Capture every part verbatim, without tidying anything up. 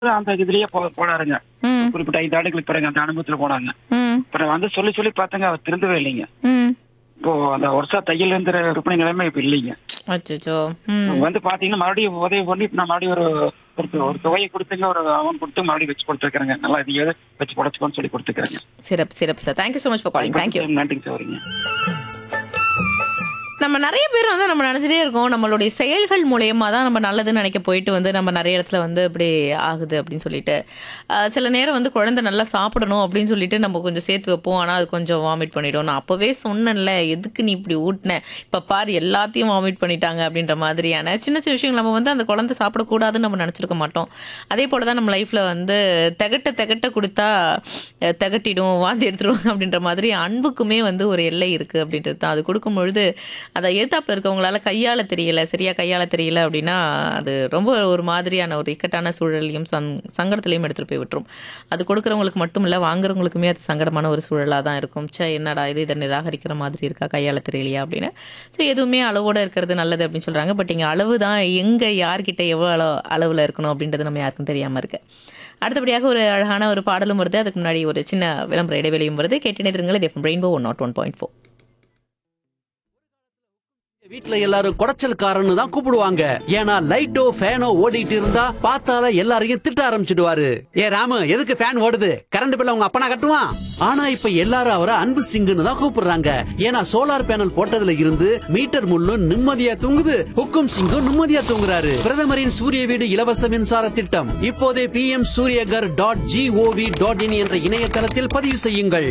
அந்த இதுலயே போ- போனாருங்க. ம் குறிப்பிட்ட ஐந்து ஆண்டுகளுக்கு பிறகு அந்த அனுபவத்துல போனாங்க. ம் அப்புறம் வந்து சொல்லி சொல்லி பார்த்தாங்க, அவர் திருந்தவே இல்லைங்க. ம் இப்போ அந்த வருஷா தையல் இயந்திர விற்பனை நிலைமை இப்ப இல்லைங்க. அச்சோ. ம் வந்து பாத்தீங்கன்னா மறுபடியும் உதவி பண்ணி இப்ப நான் மறுபடியும் ஒரு ஒரு ஒரு தொகையை கொடுத்துங்க, ஒரு அமௌண்ட் கொடுத்து மறுபடியும் வச்சு கொடுத்துருக்காங்க. நல்லா இதையாவது வச்சு புடச்சுக்கோன்னு சொல்லி கொடுத்துருக்காங்க. சிறப்பு சிறப்பு sir. Thank you so much for calling. Thank you. நன்றிங்க சார். வரீங்க. நம்ம நிறைய பேர் வந்து நம்ம நினைச்சிட்டே இருக்கோம், நம்மளுடைய செயல்கள் மூலயமா தான் நம்ம நல்லதுன்னு நினைக்க போயிட்டு வந்து நம்ம நிறைய இடத்துல வந்து இப்படி ஆகுது அப்படின்னு சொல்லிட்டு அஹ், சில நேரம் வந்து குழந்தை நல்லா சாப்பிடணும் அப்படின்னு சொல்லிட்டு நம்ம கொஞ்சம் சேர்த்து வைப்போம், ஆனால் அது கொஞ்சம் வாமிட் பண்ணிடும். நான் அப்போவே சொன்னேன்ல, எதுக்கு நீ இப்படி ஊட்டின, இப்போ பாரு எல்லாத்தையும் வாமிட் பண்ணிட்டாங்க அப்படின்ற மாதிரியான சின்ன சின்ன விஷயங்கள் நம்ம வந்து அந்த குழந்தை சாப்பிடக்கூடாதுன்னு நம்ம நினச்சிருக்க மாட்டோம். அதே போல தான் நம்ம லைஃப்பில் வந்து திகட்ட திகட்ட கொடுத்தா அஹ், திகட்டிடும், வாந்தி எடுத்துருவாங்க அப்படின்ற மாதிரி அன்புக்குமே வந்து ஒரு எல்லை இருக்குது அப்படின்றது தான். அது கொடுக்கும் பொழுது அதை எதிர்த்தாப்புல இருக்கவங்களால கையாள தெரியல, சரியா கையாள தெரியல அப்படின்னா அது ரொம்ப ஒரு மாதிரியான ஒரு இக்கட்டான சூழலையும் சங் சங்கடத்திலையும் எடுத்துட்டு போய் விட்டுரும். அது கொடுக்குறவங்களுக்கு மட்டும் இல்லை, வாங்குறவங்களுக்குமே அது சங்கடமான ஒரு சூழலாக தான் இருக்கும். சே என்னடா இது, இதை நிராகரிக்கிற மாதிரி இருக்கா, கையாள தெரியலையா அப்படின்னு. ஸோ எதுவுமே அளவோட இருக்கிறது நல்லது அப்படின்னு சொல்றாங்க. பட் இங்கே அளவு தான் எங்க யார்கிட்ட எவ்வளோ அளவு அளவில் இருக்கணும் அப்படின்றது நம்ம யாருக்கும் தெரியாமல் இருக்கு. அடுத்தபடியாக ஒரு அழகான ஒரு பாடலும் வருது, அதுக்கு முன்னாடி ஒரு சின்ன விளம்பர இடைவெளியும் வருது. கேட்டினைந்திருங்கள். இது rainbow one not one point four. வீட்ல எல்லாரும் குடைச்சல்காரன்னு தான் கூப்பிடுவாங்க. ஏன்னா லைட்டோ ஃபேனோ ஓடிட்டு இருந்தா பார்த்தால எல்லாரையும் திட்ட ஆரம்பிச்சிடுவாரு. ஏ ராமு, எதுக்கு ஃபேன் ஓடுது, கரண்ட் பில்ல உங்க அப்பனா கட்டுவான். ஆனா இப்ப எல்லாரும் அவரை அன்பு சிங்குன்னு தான் கூப்பிடுறாங்க. ஏன்னா சோலார் பேனல் போட்டதுல இருந்து மீட்டர் முள்ளும் நிம்மதியா தூங்குது, ஹுக்கும் சிங்கும் நிம்மதியா தூங்குறாரு. பிரதமரின் சூரிய வீடு இலவச மின்சார திட்டம் இப்போதே B M Surya Ghar dot gov dot in என்ற இணையதளத்தில் பதிவு செய்யுங்கள்.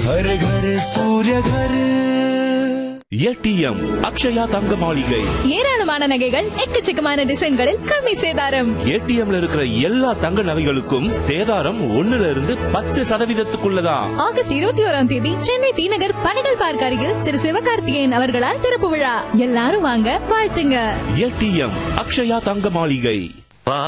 ஏடிஎம் அக்ஷயா தங்க மாளிகை. ஏராளமான நகைகள் எக்கச்சக்கமான டிசைன்களில் கம்மி சேதாரம். ஏடிஎம்ல இருக்கிற எல்லா தங்க நகைகளுக்கும் சேதாரம் ஒண்ணுல இருந்து பத்து சதவீதத்துக்குள்ளதான். ஆகஸ்ட் இருபத்தி ஓராம் தேதி சென்னை டி நகர் பனகல் பார்க் அருகில் திரு சிவகார்த்திகேயன் அவர்களால் திறப்பு விழா. எல்லாரும் வாங்க, வாழ்த்துங்க. ஏடிஎம் அக்ஷயா தங்க மாளிகை.